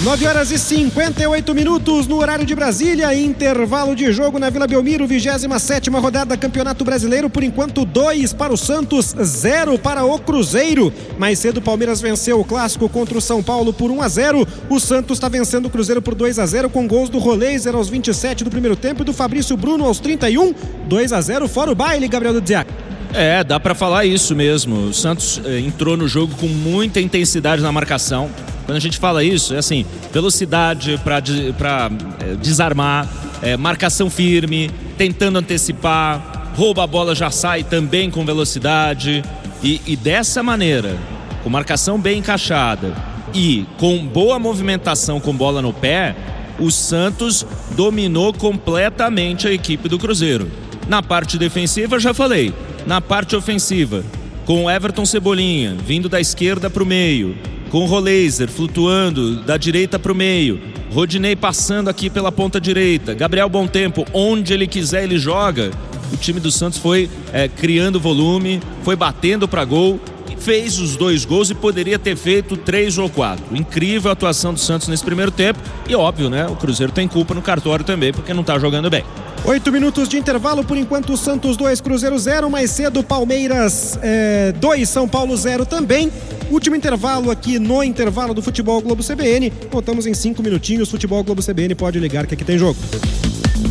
9h58 no horário de Brasília, intervalo de jogo na Vila Belmiro, 27ª rodada do Campeonato Brasileiro. Por enquanto 2 para o Santos, 0 para o Cruzeiro. Mais cedo o Palmeiras venceu o clássico contra o São Paulo por 1-0. O Santos está vencendo o Cruzeiro por 2-0 com gols do Roleiser aos 27 do primeiro tempo e do Fabrício Bruno aos 31. 2-0 fora o baile, Gabriel Dudziak. Dá pra falar isso mesmo. O Santos entrou no jogo com muita intensidade na marcação. Quando a gente fala isso, é assim, velocidade para desarmar, marcação firme, tentando antecipar, rouba a bola, já sai também com velocidade. E dessa maneira, com marcação bem encaixada e com boa movimentação com bola no pé, o Santos dominou completamente a equipe do Cruzeiro. Na parte defensiva, já falei. Na parte ofensiva, com o Everton Cebolinha vindo da esquerda para o meio, com o Roleiser flutuando da direita para o meio, Rodinei passando aqui pela ponta direita, Gabriel Bontempo, onde ele quiser ele joga. O time do Santos foi criando volume, foi batendo para gol, fez os 2 gols e poderia ter feito 3 ou 4. Incrível a atuação do Santos nesse primeiro tempo e óbvio, né? O Cruzeiro tem culpa no cartório também porque não está jogando bem. 8 minutos de intervalo, por enquanto o Santos 2, Cruzeiro 0, mais cedo Palmeiras 2, São Paulo 0 também. Último intervalo aqui no intervalo do Futebol Globo CBN. Voltamos em 5 minutinhos, Futebol Globo CBN, pode ligar que aqui tem jogo.